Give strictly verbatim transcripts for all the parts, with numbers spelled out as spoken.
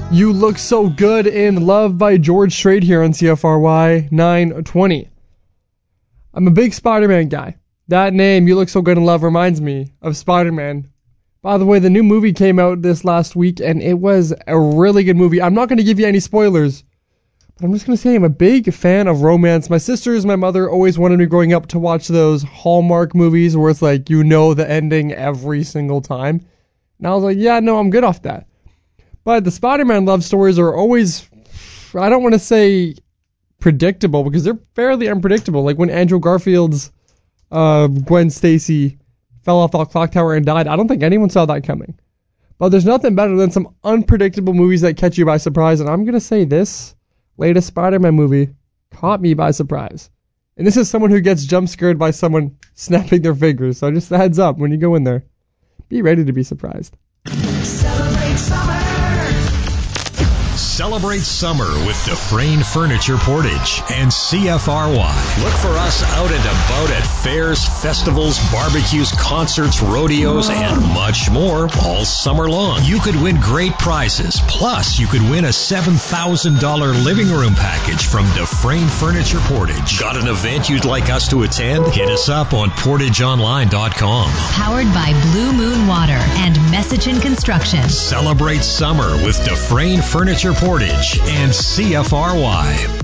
You Look So Good in Love by George Strait here on C F R Y nine twenty. I'm a big Spider-Man guy. That name, You Look So Good in Love, reminds me of Spider-Man. By the way, the new movie came out this last week, and it was a really good movie. I'm not going to give you any spoilers, but I'm just going to say I'm a big fan of romance. My sisters, my mother always wanted me growing up to watch those Hallmark movies where it's like, you know the ending every single time. And I was like, yeah, no, I'm good off that. But the Spider-Man love stories are always, I don't want to say predictable, because they're fairly unpredictable. Like when Andrew Garfield's uh, Gwen Stacy fell off the clock tower and died. I don't think anyone saw that coming. But there's nothing better than some unpredictable movies that catch you by surprise. And I'm going to say this latest Spider-Man movie caught me by surprise. And this is someone who gets jump scared by someone snapping their fingers. So just a heads up when you go in there. Be ready to be surprised. Celebrate summer. Celebrate summer with Dufresne Furniture Portage and C F R Y. Look for us out and about at fairs, festivals, barbecues, concerts, rodeos, and much more all summer long. You could win great prizes. Plus, you could win a seven thousand dollars living room package from Dufresne Furniture Portage. Got an event you'd like us to attend? Hit us up on portage online dot com. Powered by Blue Moon Water and Messichin Construction. Celebrate summer with Dufresne Furniture Portage and C F R Y.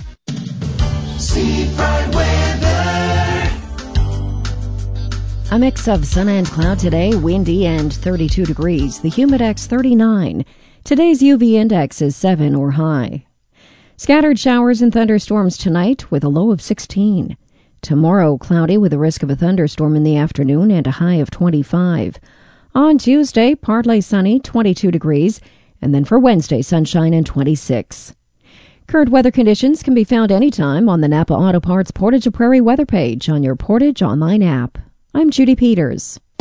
Seafront weather. A mix of sun and cloud today, windy and thirty-two degrees. The humidex thirty-nine. Today's U V index is seven or high. Scattered showers and thunderstorms tonight with a low of sixteen. Tomorrow, cloudy with a risk of a thunderstorm in the afternoon and a high of twenty-five. On Tuesday, partly sunny, twenty-two degrees. And then for Wednesday, sunshine and twenty-six. Current weather conditions can be found anytime on the Napa Auto Parts Portage of Prairie weather page on your Portage online app. I'm Judy Peters.